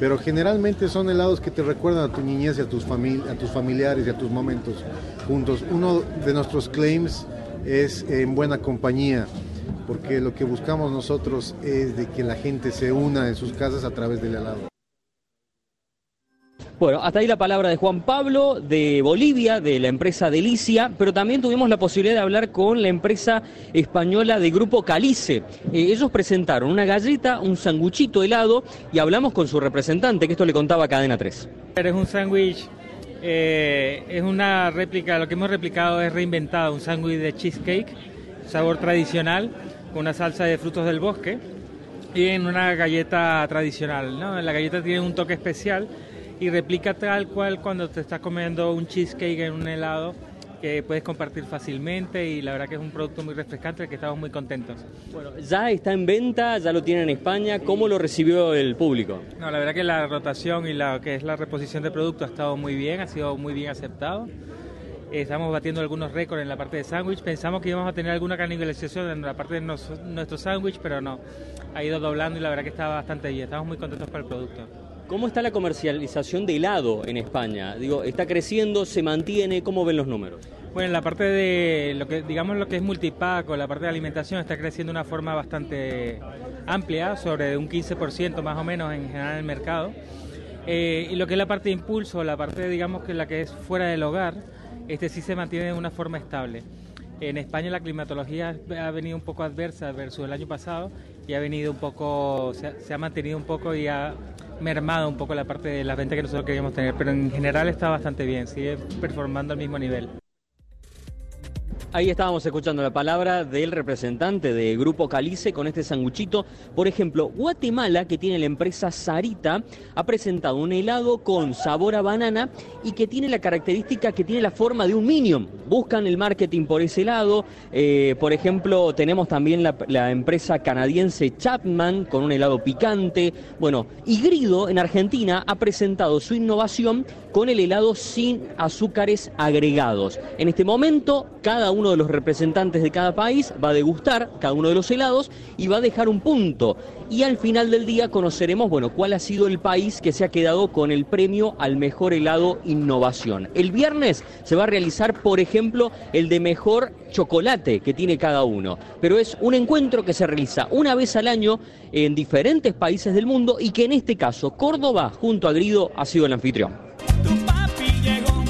pero generalmente son helados que te recuerdan a tu niñez y a tus familiares y a tus momentos juntos. Uno de nuestros claims es en buena compañía, porque lo que buscamos nosotros es de que la gente se una en sus casas a través del helado. Bueno, hasta ahí la palabra de Juan Pablo, de Bolivia, de la empresa Delicia, pero también tuvimos la posibilidad de hablar con la empresa española de Grupo Calice. Ellos presentaron una galleta, un sanguchito helado, y hablamos con su representante, que esto le contaba a Cadena 3. Es un sándwich, es una réplica, lo que hemos replicado es reinventado, un sándwich de cheesecake, sabor tradicional, con una salsa de frutos del bosque, y en una galleta tradicional, ¿no? La galleta tiene un toque especial, y replica tal cual cuando te estás comiendo un cheesecake en un helado que puedes compartir fácilmente, y la verdad que es un producto muy refrescante, que estamos muy contentos. Bueno, ya está en venta, ya lo tienen en España. ¿Cómo lo recibió el público? No, la verdad que la rotación y lo que es la reposición de producto ha estado muy bien, ha sido muy bien aceptado. Estamos batiendo algunos récords en la parte de sándwich. Pensamos que íbamos a tener alguna canibalización en la parte de nuestro sándwich, pero no. Ha ido doblando y la verdad que está bastante bien. Estamos muy contentos por el producto. ¿Cómo está la comercialización de helado en España? Digo, ¿está creciendo, se mantiene? ¿Cómo ven los números? Bueno, en la parte de lo que es multipack o la parte de alimentación está creciendo de una forma bastante amplia, sobre un 15% más o menos en general en el mercado. Y lo que es la parte de impulso, la parte, digamos, que la que es fuera del hogar, sí se mantiene de una forma estable. En España la climatología ha venido un poco adversa versus el año pasado, y ha venido un poco, se ha mantenido un poco y ha mermado un poco la parte de las ventas que nosotros queríamos tener, pero en general está bastante bien, sigue performando al mismo nivel. Ahí estábamos escuchando la palabra del representante de Grupo Calice con este sanguchito. Por ejemplo, Guatemala, que tiene la empresa Sarita, ha presentado un helado con sabor a banana y que tiene la característica que tiene la forma de un Minion. Buscan el marketing por ese lado. Por ejemplo, tenemos también la empresa canadiense Chapman con un helado picante. Bueno, y Grido en Argentina ha presentado su innovación con el helado sin azúcares agregados. En este momento, cada uno de los representantes de cada país va a degustar cada uno de los helados y va a dejar un punto. Y al final del día conoceremos, bueno, cuál ha sido el país que se ha quedado con el premio al mejor helado innovación. El viernes se va a realizar, por ejemplo, el de mejor chocolate que tiene cada uno. Pero es un encuentro que se realiza una vez al año en diferentes países del mundo y que en este caso Córdoba, junto a Grido, ha sido el anfitrión. Tu papi llegó,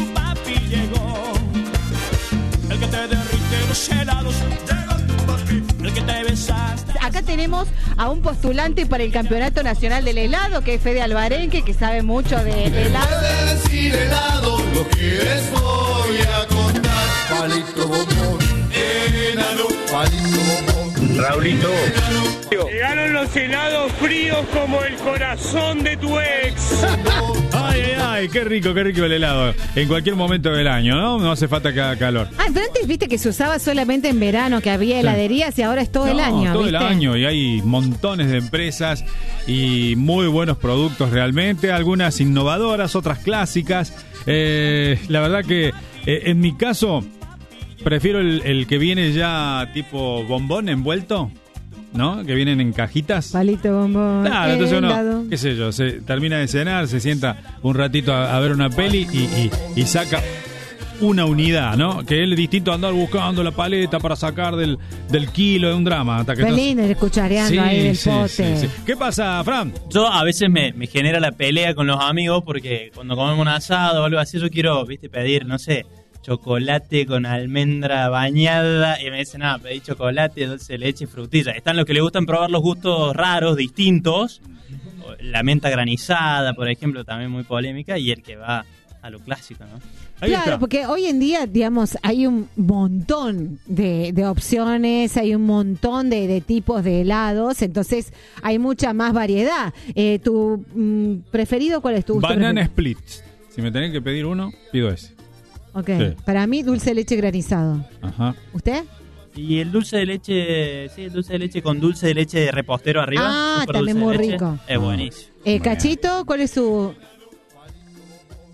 el que te derrite los helados, llegó tu papi, el que te besaste. Acá tenemos a un postulante para el Campeonato Nacional del Helado, que es Fede Alvarenque, que sabe mucho de helado. Puedes decir helado, lo quieres voy a contar. Palito bombón, enano, palito bombón. Raulito. Llegaron los helados fríos como el corazón de tu ex. Ay, ay, ay, qué rico el helado. En cualquier momento del año, ¿no? No hace falta que haga calor. Ah, pero antes viste que se usaba solamente en verano, que había heladerías, y ahora es todo el año. Todo ¿viste? el año, y hay montones de empresas y muy buenos productos realmente. Algunas innovadoras, otras clásicas. La verdad que en mi caso prefiero el que viene ya tipo bombón envuelto, ¿no? Que vienen en cajitas. Palito bombón. Claro, entonces uno, qué sé yo, se termina de cenar, se sienta un ratito a ver una peli y saca una unidad, ¿no? Que es distinto a andar buscando la paleta para sacar del kilo de un drama. Hasta que Qué lindo ir cuchareando ahí del pote. Sí. ¿Qué pasa, Fran? Yo a veces me genera la pelea con los amigos porque cuando comemos un asado o algo así, yo quiero, pedir, no sé, chocolate con almendra bañada, y me dicen, pedí chocolate, dulce de leche y frutilla. Están los que les gustan probar los gustos raros, distintos, la menta granizada, por ejemplo, también muy polémica, y el que va a lo clásico, ¿no? Claro, porque hoy en día, digamos, hay un montón de opciones, hay un montón de tipos de helados, entonces hay mucha más variedad. ¿Tu preferido cuál es tu gusto Banana preferido? Split. Si me tenés que pedir uno, pido ese. Ok, Sí. Para mí dulce de leche granizado. Ajá. ¿Usted? Y el dulce de leche, sí, el dulce de leche con dulce de leche de repostero arriba. Ah, super también dulce muy de leche. rico. Es buenísimo. Cachito, ¿cuál es su...?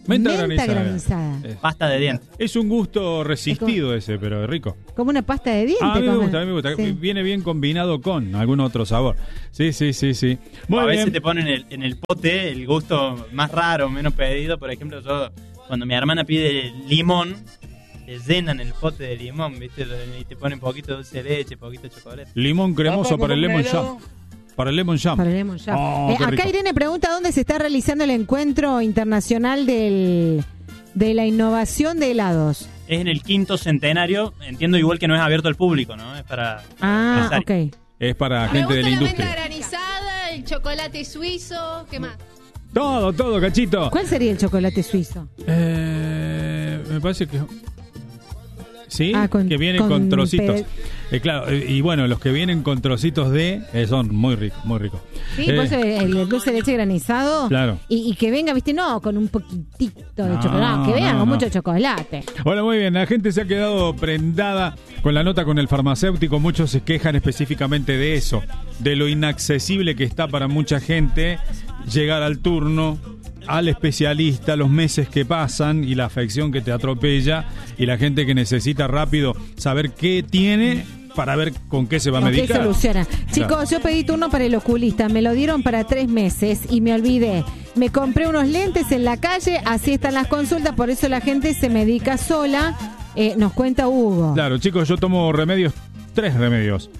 Menta granizada. Pasta de dientes. Es un gusto resistido ese, pero es rico. Como una pasta de dientes. A mí me gusta. Sí. Viene bien combinado con algún otro sabor. Sí. A veces te ponen en el pote el gusto más raro, menos pedido. Por ejemplo, yo cuando mi hermana pide limón, le llenan el pote de limón, ¿viste? Y te ponen poquito de dulce de leche, poquito de chocolate. Limón cremoso para el lemon jam. Para el Lemon Jam. Acá Irene pregunta dónde se está realizando el encuentro internacional de la innovación de helados. Es en el 5º centenario. Entiendo igual que no es abierto al público, ¿no? Es para... ok. Es para gente de la industria. La menta granizada, el chocolate suizo, ¿qué más? Todo, Cachito. ¿Cuál sería el chocolate suizo? Me parece que... Sí, que vienen con trocitos. Claro, y bueno, los que vienen con trocitos de son muy ricos, muy ricos. Sí, pues el dulce de leche granizado. Claro. Y que venga, viste, no con un poquitito de chocolate, que venga con mucho chocolate. Bueno, muy bien, la gente se ha quedado prendada con la nota con el farmacéutico. Muchos se quejan específicamente de eso, de lo inaccesible que está para mucha gente llegar al turno, al especialista, los meses que pasan y la afección que te atropella y la gente que necesita rápido saber qué tiene para ver con qué se va a medicar. ¿Qué soluciona? Chicos, yo pedí turno para el oculista, me lo dieron para 3 meses y me olvidé. Me compré unos lentes en la calle, así están las consultas, por eso la gente se medica sola, nos cuenta Hugo. Claro, chicos, yo tomo 3 remedios.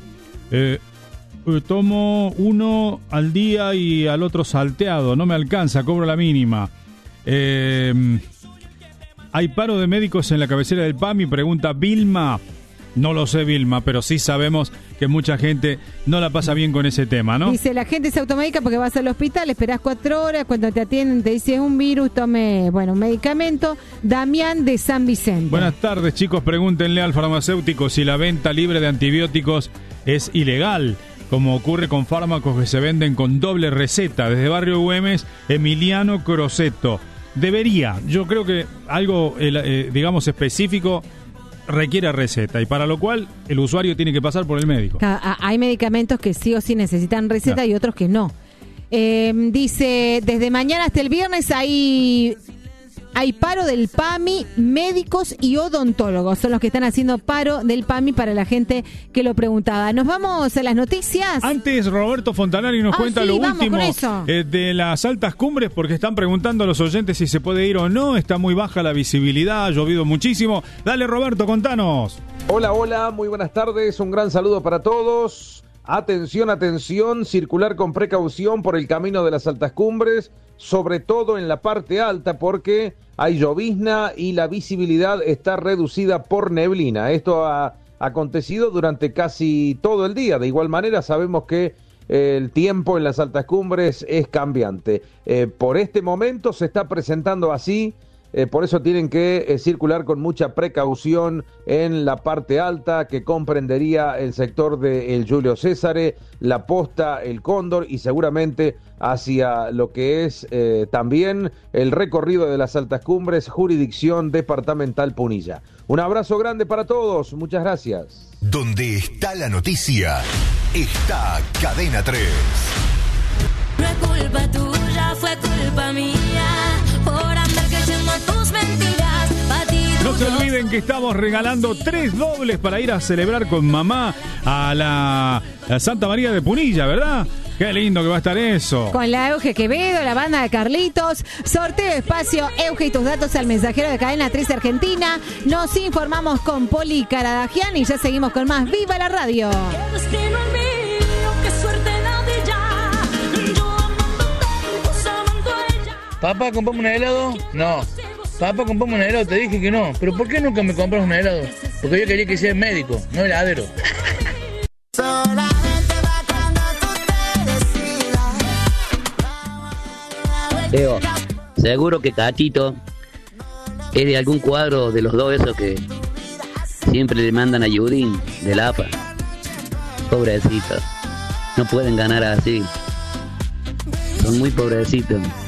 Tomo uno al día y al otro salteado, no me alcanza, cobro la mínima. ¿Hay paro de médicos en la cabecera del PAMI? Pregunta Vilma. No lo sé, Vilma, pero sí sabemos que mucha gente no la pasa bien con ese tema, ¿no? Dice, la gente se automedica porque vas al hospital, esperás 4 horas, cuando te atienden te dicen un virus, tome, un medicamento. Damián de San Vicente. Buenas tardes, chicos, pregúntenle al farmacéutico si la venta libre de antibióticos es ilegal, como ocurre con fármacos que se venden con doble receta. Desde Barrio Güemes, Emiliano Croceto. Debería, yo creo que algo, digamos, específico requiere receta, y para lo cual el usuario tiene que pasar por el médico. Hay medicamentos que sí o sí necesitan receta y otros que no. Dice, desde mañana hasta el viernes hay paro del PAMI, médicos y odontólogos son los que están haciendo paro del PAMI para la gente que lo preguntaba. Nos vamos a las noticias. Antes Roberto Fontanari nos cuenta lo último de las altas cumbres, porque están preguntando a los oyentes si se puede ir o no. Está muy baja la visibilidad, ha llovido muchísimo. Dale, Roberto, contanos. Hola, muy buenas tardes, un gran saludo para todos. Atención, circular con precaución por el camino de las altas cumbres, sobre todo en la parte alta, porque hay llovizna y la visibilidad está reducida por neblina. Esto ha acontecido durante casi todo el día. De igual manera, sabemos que el tiempo en las altas cumbres es cambiante. Por este momento se está presentando así. Por eso tienen que circular con mucha precaución en la parte alta, que comprendería el sector de el Julio Césare, la Posta, el Cóndor, y seguramente hacia lo que es también el recorrido de las altas cumbres, jurisdicción departamental Punilla. Un abrazo grande para todos, muchas gracias. Donde está la noticia, está Cadena 3. No es culpa tuya, fue culpa mía, por andar creyendo tus mentiras. No se olviden que estamos regalando 3 dobles para ir a celebrar con mamá a la Santa María de Punilla, ¿verdad? Qué lindo que va a estar eso. Con la Euge Quevedo, la banda de Carlitos. Sorteo espacio Euge y tus datos al mensajero de Cadena 3 Argentina. Nos informamos con Poli Caradagian y ya seguimos con más. ¡Viva la radio! Papá, ¿compramos un helado? No. Papá, ¿compramos un helado? Te dije que no. ¿Pero por qué nunca me compras un helado? Porque yo quería que sea médico, no heladero. Leo, seguro que Cachito es de algún cuadro de los dos esos que siempre le mandan a Yudin de la APA. Pobrecitos, no pueden ganar así. Son muy pobrecitos.